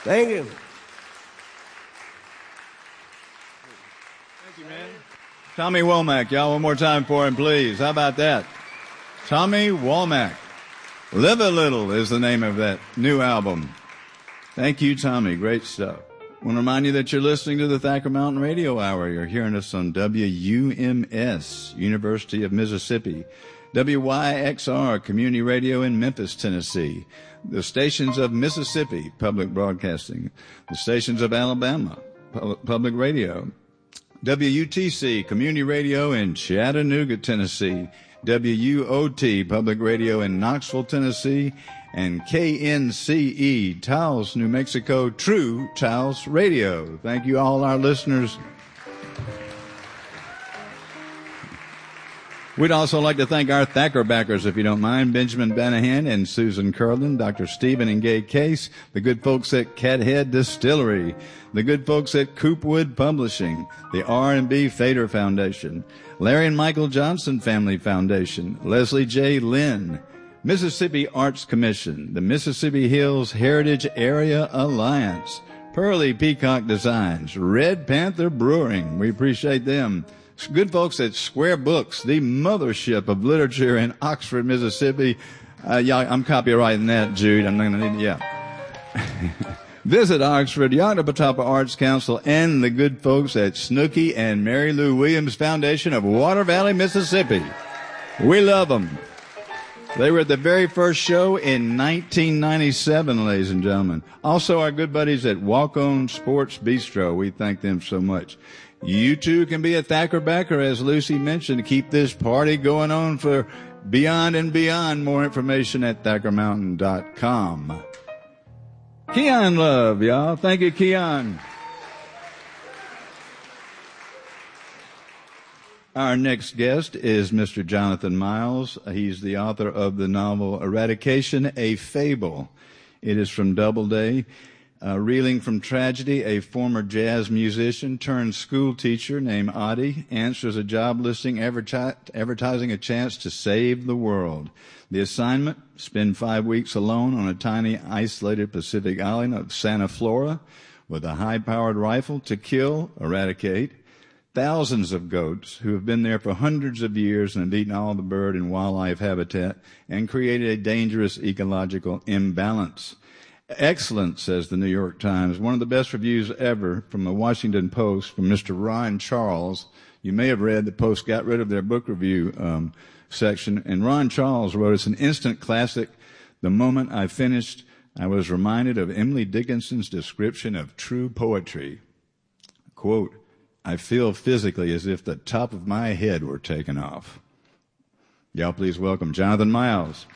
Thank you. Thank you, man. Tommy Womack, y'all, one more time for him, please. How about that? Tommy Womack. Live a Little is the name of that new album. Thank you, Tommy. Great stuff. I want to remind you that you're listening to the Thacker Mountain Radio Hour. You're hearing us on WUMS, University of Mississippi, WYXR, Community Radio in Memphis, Tennessee, the stations of Mississippi, Public Broadcasting, the stations of Alabama, Public Radio, WUTC, Community Radio in Chattanooga, Tennessee, WUOT, Public Radio in Knoxville, Tennessee, and KNCE, Taos, New Mexico, True Taos Radio. Thank you all our listeners. We'd also like to thank our Thacker backers, if you don't mind, Benjamin Banahan and Susan Curlin, Dr. Stephen and Gay Case, the good folks at Cathead Distillery, the good folks at Coopwood Publishing, the R&B Fader Foundation, Larry and Michael Johnson Family Foundation, Leslie J. Lynn, Mississippi Arts Commission, the Mississippi Hills Heritage Area Alliance, Pearly Peacock Designs, Red Panther Brewing. We appreciate them. Good folks at Square Books, the mothership of literature in Oxford, Mississippi. Yeah, I'm copywriting that, Jude. I'm not going to need, yeah. Visit Oxford, Yogyakarta Arts Council, and the good folks at Snooky and Mary Lou Williams Foundation of Water Valley, Mississippi. We love them. They were at the very first show in 1997, ladies and gentlemen. Also, our good buddies at Walk On Sports Bistro. We thank them so much. You too can be a Thacker backer, as Lucy mentioned, to keep this party going on for beyond and beyond. More information at ThackerMountain.com. Keon Love, y'all. Thank you, Keon. Our next guest is Mr. Jonathan Miles. He's the author of the novel Eradication, a Fable. It is from Doubleday. Reeling from tragedy, a former jazz musician turned school teacher named Adi answers a job listing advertising a chance to save the world. The assignment, spend 5 weeks alone on a tiny isolated Pacific island of Santa Flora with a high-powered rifle to kill, eradicate, thousands of goats who have been there for hundreds of years and have eaten all the bird and wildlife habitat and created a dangerous ecological imbalance. Excellent, says the New York Times. One of the best reviews ever from the Washington Post from Mr. Ron Charles. You may have read the Post got rid of their book review section, and Ron Charles wrote, "It's an instant classic. The moment I finished, I was reminded of Emily Dickinson's description of true poetry. Quote, I feel physically as if the top of my head were taken off." Y'all please welcome Jonathan Miles.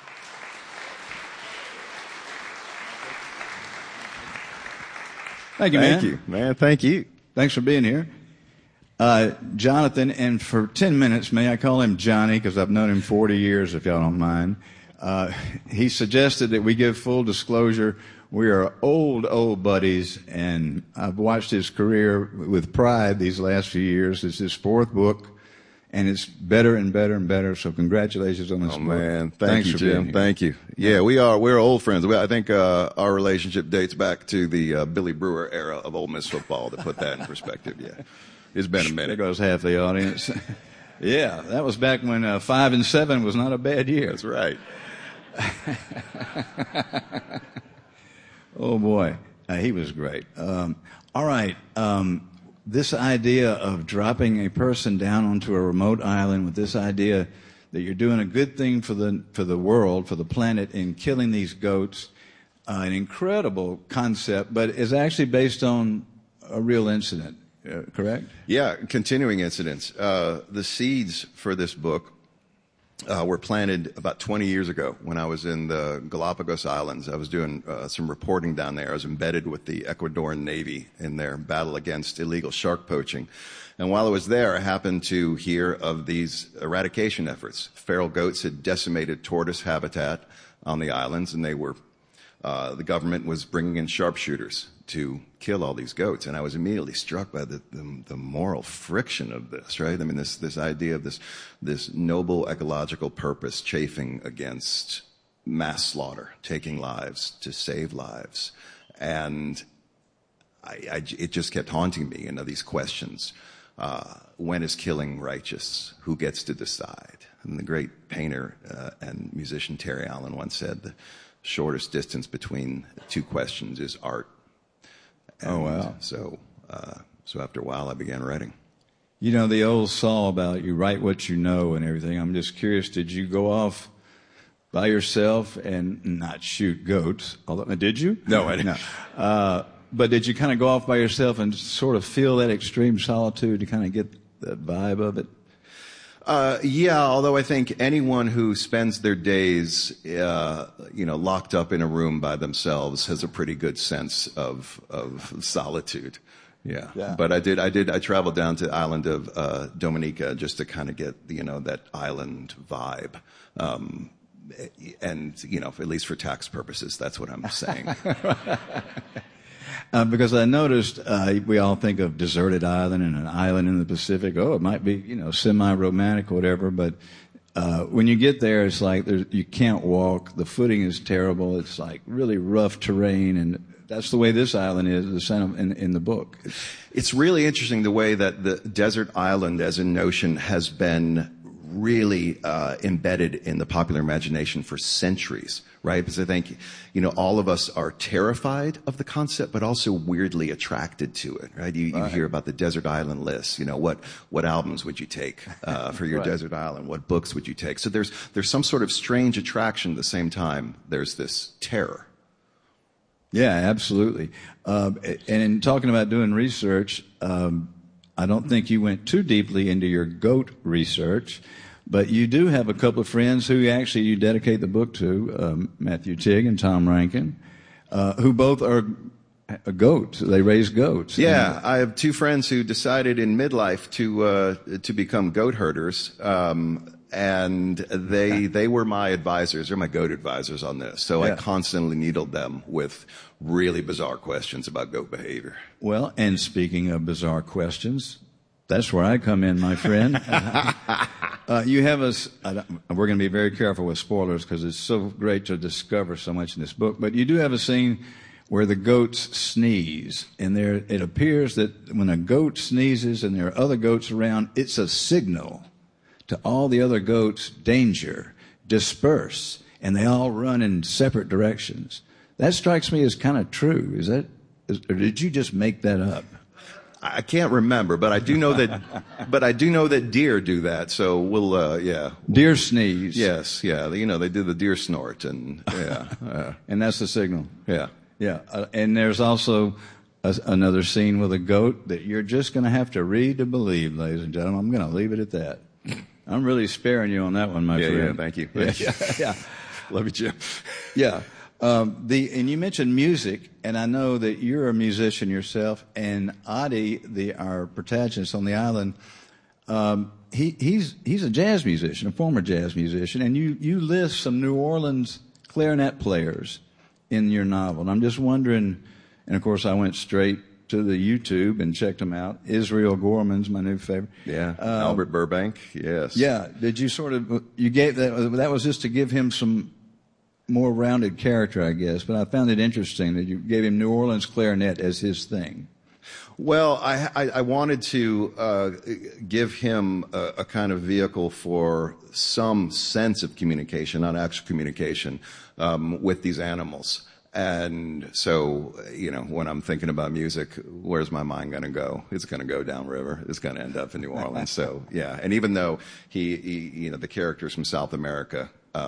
Thank you, man. Thank you, man. Thank you. Thanks for being here. Jonathan, and for 10 minutes, may I call him Johnny, because I've known him 40 years, if y'all don't mind. He suggested that we give full disclosure. We are old buddies, and I've watched his career with pride these last few years. It's his fourth book, and it's better and better and better. So congratulations on this book. Oh, man. Thanks you, Jim. Thank you. Yeah, we're old friends. I think our relationship dates back to the Billy Brewer era of Ole Miss football, to put that in perspective. Yeah. It's been a minute. There goes half the audience. Yeah, that was back when 5-7 was not a bad year. That's right. Oh, boy. He was great. All right. This idea of dropping a person down onto a remote island with this idea that you're doing a good thing for the world, for the planet, in killing these goats, an incredible concept, but is actually based on a real incident, correct? Yeah, continuing incidents. The seeds for this book were planted about 20 years ago when I was in the Galapagos Islands. I was doing some reporting down there. I was embedded with the Ecuadorian Navy in their battle against illegal shark poaching. And while I was there, I happened to hear of these eradication efforts. Feral goats had decimated tortoise habitat on the islands, and they were the government was bringing in sharpshooters to kill all these goats. And I was immediately struck by the moral friction of this, right? I mean, this idea of this noble ecological purpose chafing against mass slaughter, taking lives to save lives. And it just kept haunting me, these questions. When is killing righteous? Who gets to decide? And the great painter and musician Terry Allen once said, the shortest distance between two questions is art. And oh, wow. So after a while, I began writing. You know, the old saw about you write what you know and everything. I'm just curious, did you go off by yourself and not shoot goats? Although, did you? No, I didn't. No. But did you kind of go off by yourself and sort of feel that extreme solitude to kind of get the vibe of it? Yeah, although I think anyone who spends their days, locked up in a room by themselves has a pretty good sense of solitude. Yeah. But I traveled down to the island of Dominica just to kind of get, that island vibe. And, at least for tax purposes, that's what I'm saying. Because I noticed we all think of deserted island and an island in the Pacific. Oh, it might be, semi-romantic or whatever. But when you get there, it's like you can't walk. The footing is terrible. It's like really rough terrain. And that's the way this island is in the book. It's really interesting the way that the desert island as a notion has been really embedded in the popular imagination for centuries, right? Because I think, all of us are terrified of the concept, but also weirdly attracted to it, right? You hear about the desert island list. What albums would you take for your desert island? What books would you take? So there's some sort of strange attraction at the same time. There's this terror. Yeah, absolutely. And in talking about doing research, I don't think you went too deeply into your goat research, but you do have a couple of friends who actually you dedicate the book to, Matthew Tigg and Tom Rankin, who both are goats. They raise goats. Yeah, I have two friends who decided in midlife to become goat herders. And they were my advisors. They're my goat advisors on this. So I constantly needled them with really bizarre questions about goat behavior. Well, and speaking of bizarre questions, that's where I come in, my friend. You have us, we're going to be very careful with spoilers because it's so great to discover so much in this book, but you do have a scene where the goats sneeze, and it appears that when a goat sneezes and there are other goats around, it's a signal to all the other goats, danger, disperse, and they all run in separate directions. That strikes me as kind of true. Or did you just make that up? I can't remember, but I do know that deer do that. So we'll, Deer sneeze. Yes, yeah. They do the deer snort, and and that's the signal. Yeah. And there's also another scene with a goat that you're just going to have to read to believe, ladies and gentlemen. I'm going to leave it at that. I'm really sparing you on that one, my friend. Yeah, thank you. Yeah. Love you, Jim. Yeah. And you mentioned music, and I know that you're a musician yourself, and Adi, our protagonist on the island, he's a jazz musician, a former jazz musician, and you list some New Orleans clarinet players in your novel. And I'm just wondering, and of course I went straight to the YouTube and checked them out. Israel Gorman's my new favorite. Yeah, Albert Burbank, yes. Yeah, did you you gave that was just to give him some more rounded character, I guess, but I found it interesting that you gave him New Orleans clarinet as his thing. Well, I wanted to give him a kind of vehicle for some sense of communication, not actual communication, with these animals. And so, when I'm thinking about music, where's my mind going to go? It's going to go downriver. It's going to end up in New Orleans. So, yeah. And even though he the character's from South America,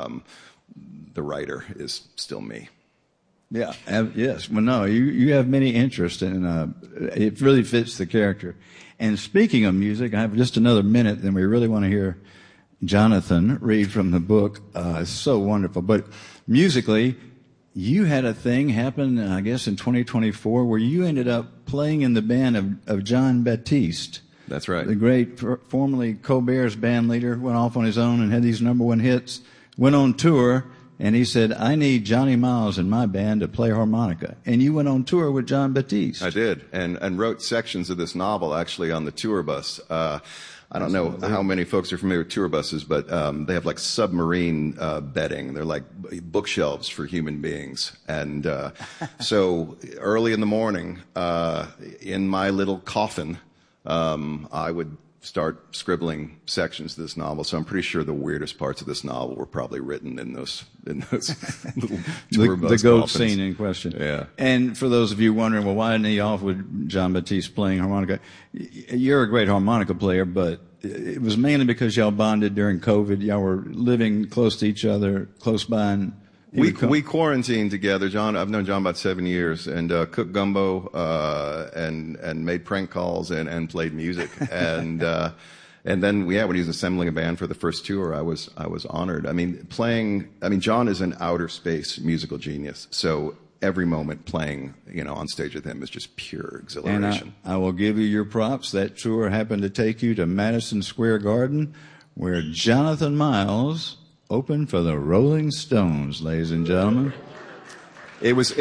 the writer is still me. Yeah. Yes. Well, no, you have many interests, and it really fits the character. And speaking of music, I have just another minute, then we really want to hear Jonathan read from the book. It's so wonderful. But musically, you had a thing happen, I guess, in 2024 where you ended up playing in the band of John Baptiste. That's right. The great, formerly Colbert's band leader, went off on his own and had these #1 hits, went on tour, and he said, I need Johnny Miles in my band to play harmonica. And you went on tour with Jon Batiste. I did, and wrote sections of this novel actually on the tour bus. I don't know how many folks are familiar with tour buses, but they have like submarine bedding. They're like bookshelves for human beings. And so early in the morning, in my little coffin, I would start scribbling sections of this novel. So I'm pretty sure the weirdest parts of this novel were probably written in those little tour bus the goat coffins. scene in question. Yeah. And for those of you wondering, well, why didn't he off with Jon Batiste playing harmonica? You're a great harmonica player, but it was mainly because y'all bonded during COVID. Y'all were living close to each other, close by, and we quarantined together. John, I've known John about 7 years, and cooked gumbo, and made prank calls and played music. And then, when he was assembling a band for the first tour, I was honored. John is an outer space musical genius. So every moment playing, on stage with him is just pure exhilaration. And I will give you your props. That tour happened to take you to Madison Square Garden, where Jonathan Miles opened for the Rolling Stones, ladies and gentlemen. It was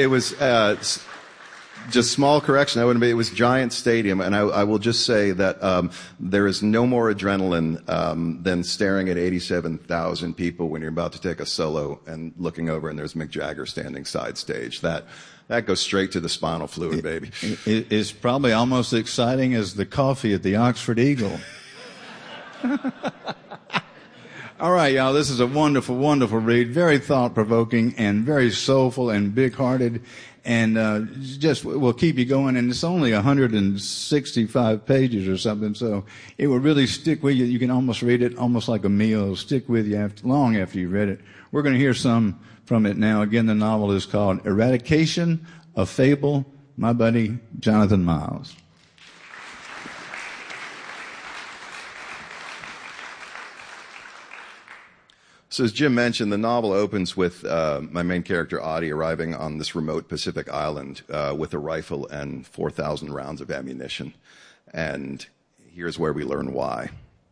just small correction. It was Giant Stadium, and I will just say that there is no more adrenaline than staring at 87,000 people when you're about to take a solo and looking over and there's Mick Jagger standing side stage. That goes straight to the spinal fluid, baby. It's probably almost as exciting as the coffee at the Oxford Eagle. All right, y'all, this is a wonderful, wonderful read, very thought-provoking and very soulful and big-hearted, and will keep you going. And it's only 165 pages or something, so it will really stick with you. You can almost read it almost like a meal. It'll stick with you long after you've read it. We're going to hear some from it now. Again, the novel is called Eradication, a Fable, my buddy Jonathan Miles. So as Jim mentioned, the novel opens with my main character, Audie, arriving on this remote Pacific island with a rifle and 4,000 rounds of ammunition. And here's where we learn why.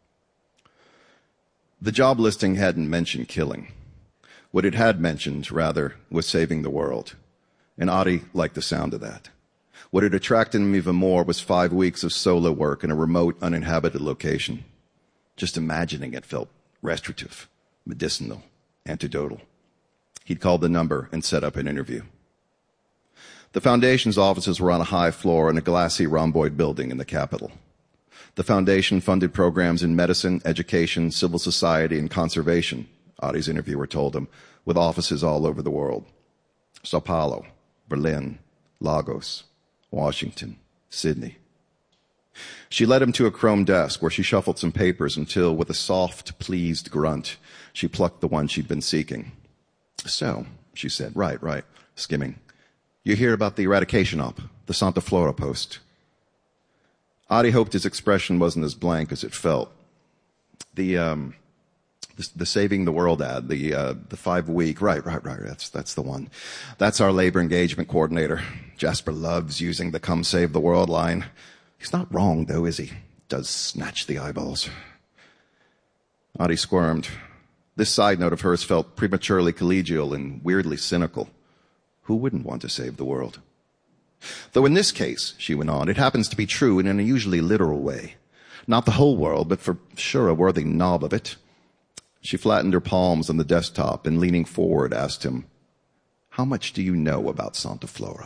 The job listing hadn't mentioned killing. What it had mentioned, rather, was saving the world. And Audie liked the sound of that. What had attracted him even more was 5 weeks of solo work in a remote, uninhabited location. Just imagining it felt restorative, medicinal, antidotal. He'd called the number and set up an interview. The Foundation's offices were on a high floor in a glassy rhomboid building in the capital. The Foundation funded programs in medicine, education, civil society, and conservation, Audie's interviewer told him, with offices all over the world. Sao Paulo, Berlin, Lagos, Washington, Sydney. She led him to a chrome desk where she shuffled some papers until, with a soft, pleased grunt, she plucked the one she'd been seeking. So, she said, right, skimming. You hear about the eradication op, the Santa Flora post. Audie hoped his expression wasn't as blank as it felt. The Saving the World ad, the 5-week, right, that's the one. That's our labor engagement coordinator. Jasper loves using the Come Save the World line. He's not wrong, though, is he? Does snatch the eyeballs. Audie squirmed. This side note of hers felt prematurely collegial and weirdly cynical. Who wouldn't want to save the world? Though in this case, she went on, it happens to be true in an unusually literal way. Not the whole world, but for sure a worthy knob of it. She flattened her palms on the desktop and, leaning forward, asked him, how much do you know about Santa Flora?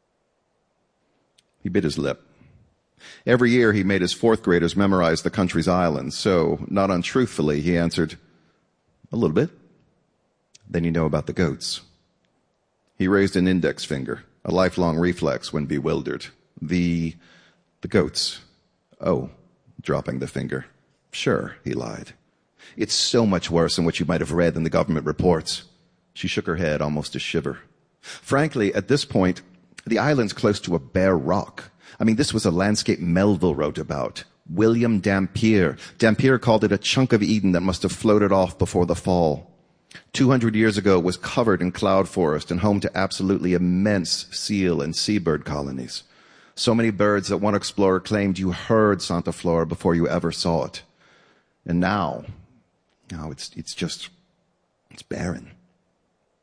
He bit his lip. Every year he made his fourth graders memorize the country's islands, so, not untruthfully, he answered, a little bit. Then you know about the goats. He raised an index finger, a lifelong reflex when bewildered. The goats. Oh, dropping the finger. Sure, he lied. It's so much worse than what you might have read in the government reports. She shook her head, almost a shiver. Frankly, at this point, the island's close to a bare rock. This was a landscape Melville wrote about. William Dampier. Dampier called it a chunk of Eden that must have floated off before the fall. 200 years ago, it was covered in cloud forest and home to absolutely immense seal and seabird colonies. So many birds that one explorer claimed you heard Santa Flora before you ever saw it. And now it's barren.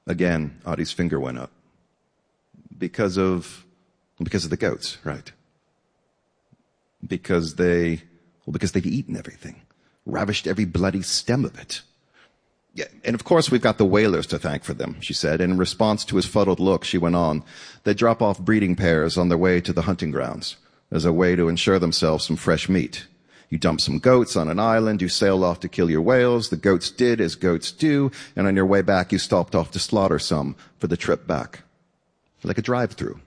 Again, Audie's finger went up. Because of the goats, right? Because they've eaten everything, ravished every bloody stem of it. Yeah, and of course we've got the whalers to thank for them, she said, and in response to his fuddled look, she went on, they drop off breeding pairs on their way to the hunting grounds as a way to ensure themselves some fresh meat. You dump some goats on an island, you sail off to kill your whales, the goats did as goats do, and on your way back you stopped off to slaughter some for the trip back. Like a drive-through.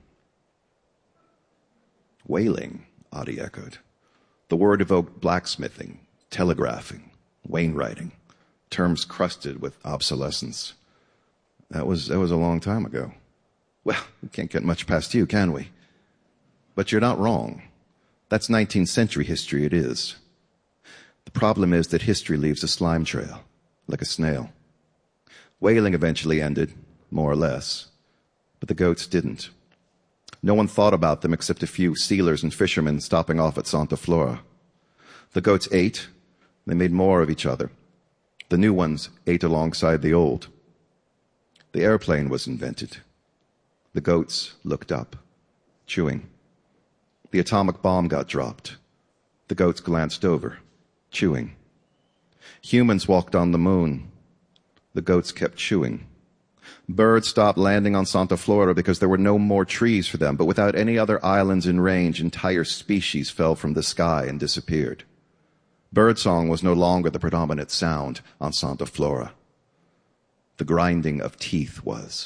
Whaling, Audie echoed. The word evoked blacksmithing, telegraphing, wainwriting, terms crusted with obsolescence. That was a long time ago. Well, we can't get much past you, can we? But you're not wrong. That's 19th century history, it is. The problem is that history leaves a slime trail, like a snail. Whaling eventually ended, more or less, but the goats didn't. No one thought about them except a few sealers and fishermen stopping off at Santa Flora. The goats ate, they made more of each other. The new ones ate alongside the old. The airplane was invented. The goats looked up, chewing. The atomic bomb got dropped. The goats glanced over, chewing. Humans walked on the moon. The goats kept chewing. Birds stopped landing on Santa Flora because there were no more trees for them, but without any other islands in range, entire species fell from the sky and disappeared. Birdsong was no longer the predominant sound on Santa Flora. The grinding of teeth was.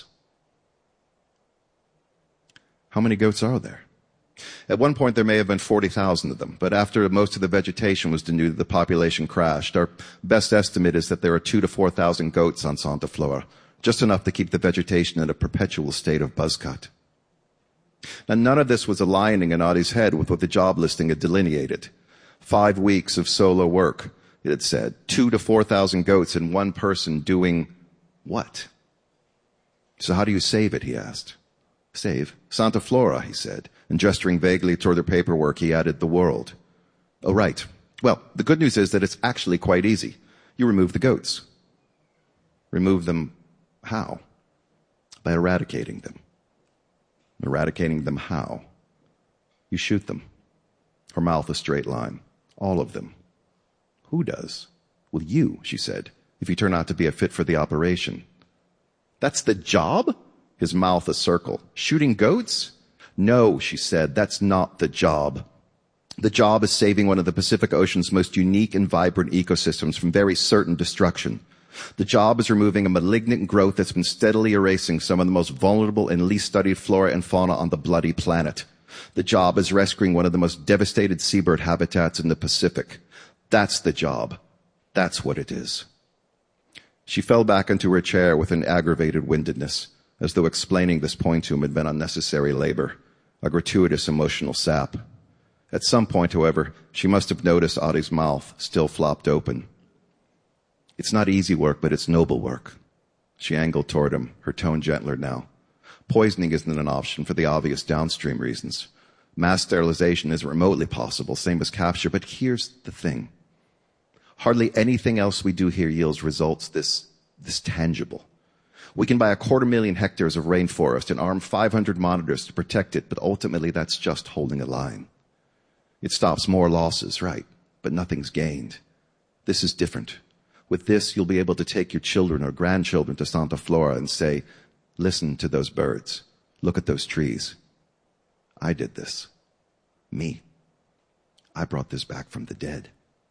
How many goats are there? At one point, there may have been 40,000 of them, but after most of the vegetation was denuded, the population crashed. Our best estimate is that there are 2,000 to 4,000 goats on Santa Flora, just enough to keep the vegetation in a perpetual state of buzzcut. Now, none of this was aligning in Audie's head with what the job listing had delineated. 5 weeks of solo work, it had said. 2,000 to 4,000 goats and one person doing what? So how do you save it, he asked. Save? Santa Flora, he said, and gesturing vaguely toward the paperwork, he added the world. Oh, right. Well, the good news is that it's actually quite easy. You remove the goats. Remove them how? By eradicating them. Eradicating them how? You shoot them. Her mouth a straight line. All of them. Who does? Well, you, she said, if you turn out to be a fit for the operation. That's the job? His mouth a circle. Shooting goats? No, she said, that's not the job. The job is saving one of the Pacific Ocean's most unique and vibrant ecosystems from very certain destruction. The job is removing a malignant growth that's been steadily erasing some of the most vulnerable and least studied flora and fauna on the bloody planet. The job is rescuing one of the most devastated seabird habitats in the Pacific. That's the job. That's what it is. She fell back into her chair with an aggravated windedness, as though explaining this point to him had been unnecessary labor, a gratuitous emotional sap. At some point, however, she must have noticed Audie's mouth still flopped open. It's not easy work, but it's noble work. She angled toward him, her tone gentler now. Poisoning isn't an option for the obvious downstream reasons. Mass sterilization isn't remotely possible, same as capture, but here's the thing. Hardly anything else we do here yields results this tangible. We can buy 250,000 hectares of rainforest and arm 500 monitors to protect it, but ultimately that's just holding a line. It stops more losses, right, but nothing's gained. This is different. With this, you'll be able to take your children or grandchildren to Santa Flora and say, listen to those birds. Look at those trees. I did this. Me. I brought this back from the dead.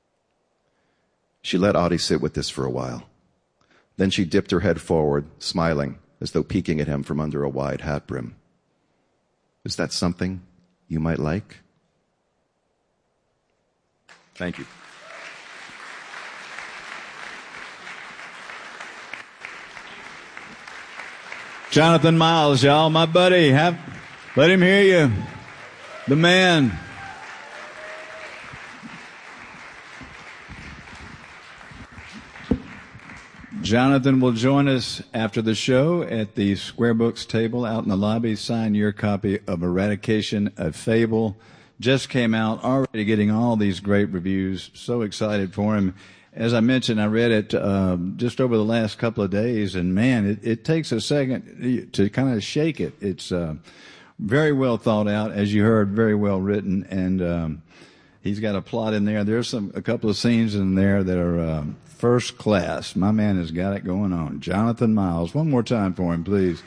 She let Audie sit with this for a while. Then she dipped her head forward, smiling, as though peeking at him from under a wide hat brim. Is that something you might like? Thank you. Jonathan Miles, y'all, my buddy. Let him hear you. The man. Jonathan will join us after the show at the Square Books table out in the lobby. Sign your copy of Eradication of Fable. Just came out, already getting all these great reviews. So excited for him. As I mentioned, I read it just over the last couple of days, and man, it takes a second to kind of shake it. It's very well thought out, as you heard, very well written, and he's got a plot in there. There's a couple of scenes in there that are first class. My man has got it going on. Jonathan Miles. One more time for him, please.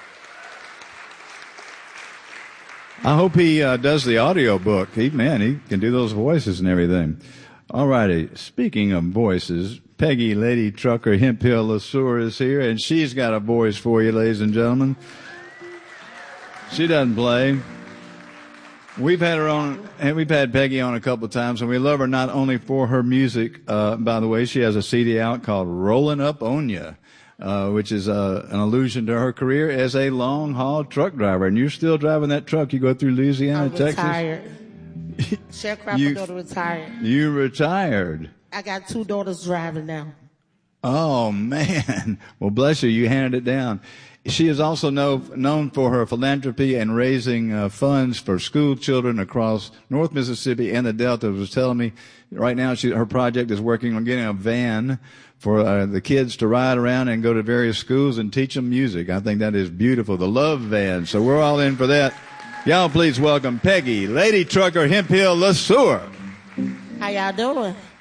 I hope he does the audio book. He can do those voices and everything. All righty. Speaking of voices, Peggy Lady Trucker Hemphill LeSueur is here, and she's got a voice for you, ladies and gentlemen. She doesn't play. We've had her on, and we've had Peggy on a couple of times, and we love her not only for her music. By the way, she has a CD out called "Rolling Up On Ya," which is an allusion to her career as a long-haul truck driver. And you're still driving that truck. You go through Louisiana, Texas. I'm retired. Sharecropper daughter retired. You retired. I got 2 daughters driving now. Oh, man. Well, bless you. You handed it down. She is also known for her philanthropy and raising funds for school children across North Mississippi and the Delta. Was telling me right now her project is working on getting a van for the kids to ride around and go to various schools and teach them music. I think that is beautiful. The Love Van. So we're all in for that. Y'all please welcome Peggy Lady Trucker Hemphill LeSueur. How y'all doing?